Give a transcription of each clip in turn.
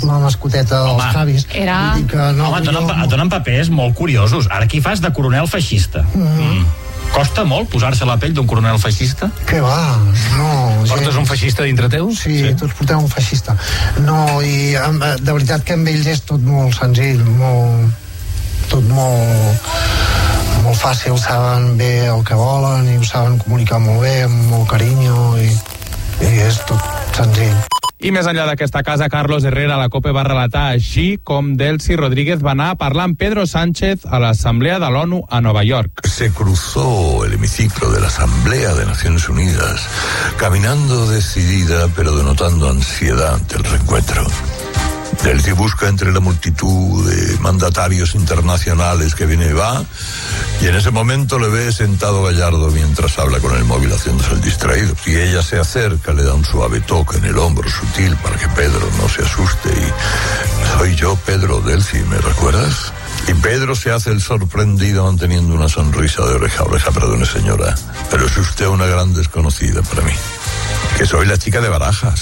la mascoteta dels Javis. Et donen papers molt curiosos. Ara aquí fas de coronel feixista. Costa molt posar-se la pell d'un coronel feixista? Què va? No. Portes un feixista dintre teu? Sí, tots portem un feixista. No, i de veritat que amb ells és tot molt senzill, tot molt fàcil, saben bé el que volen i ho saben comunicar molt bé, amb molt carinyo, i és tot senzill. I més enllà d'aquesta casa, Carlos Herrera a la COPE va relatar així com Delcy Rodríguez va anar a parlar amb Pedro Sánchez a l'Assemblea de l'ONU a Nova York. Se cruzó el hemiciclo de la Asamblea de Naciones Unidas, caminando decidida pero denotando ansiedad ante el reencuentro. Delcy busca entre la multitud de mandatarios internacionales que viene y va, y en ese momento le ve sentado Gallardo mientras habla con el móvil haciéndose el distraído. Y ella se acerca, le da un suave toque en el hombro sutil para que Pedro no se asuste y... Soy yo, Pedro, Delcy, ¿me recuerdas? Y Pedro se hace el sorprendido manteniendo una sonrisa de oreja a oreja. Perdone, señora, pero es usted una gran desconocida para mí. Que soy la chica de Barajas.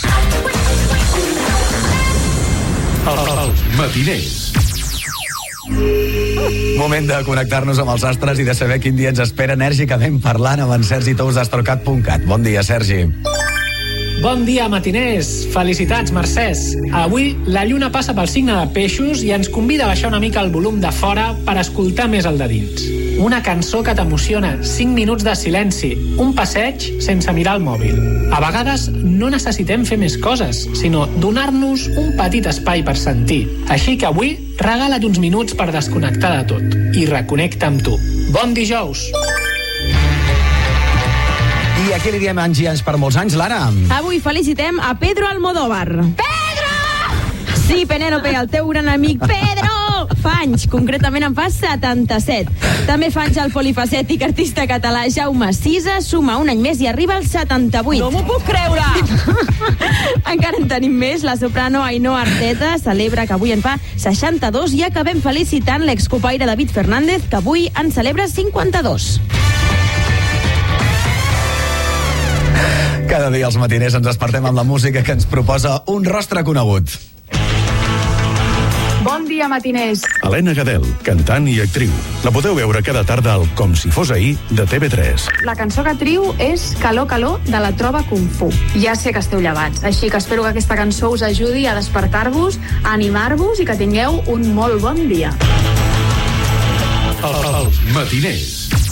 Matiners. Moment de connectar-nos amb els astres i de saber quin dia ens espera enèrgicament parlant amb en Sergi Tous d'Astrocat.cat. Bon dia, Sergi. Bon dia, matiners. Felicitats, Mercès. Avui la lluna passa pel signe de Peixos i ens convida a baixar una mica el volum de fora per escoltar més el de dins. Una cançó que t'emociona, 5 minuts de silenci, un passeig sense mirar el mòbil. A vegades no necessitem fer més coses, sinó donar-nos un petit espai per sentir. Així que avui regala't uns minuts per desconnectar de tot i reconnecta amb tu. Bon dijous! I a qui li diem anys i anys per molts anys, Lara? Avui felicitem a Pedro Almodóvar. Pedro! Sí, Penélope, el teu gran amic Pedro! Fa anys, concretament en fa 77. També fa anys el polifacètic artista català Jaume Sisa, suma un any més i arriba als 78. No m'ho puc creure! Encara en tenim més, la soprano Ainhoa Arteta celebra que avui en fa 62 i acabem felicitant l'excopaire David Fernández, que avui en celebra 52. Cada dia als matiners ens despertem amb la música que ens proposa un rostre conegut. Bon dia, matiners. Helena Gadel, cantant i actriu. La podeu veure cada tarda al Com si fos ahir, de TV3. La cançó que triu és Calor, calor, de la Trova Kung Fu. Ja sé que esteu llevats, així que espero que aquesta cançó us ajudi a despertar-vos, a animar-vos i que tingueu un molt bon dia. Els matiners.